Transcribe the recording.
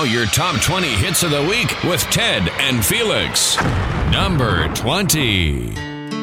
your top 20 hits of the week with Ted and Felix. Number 20.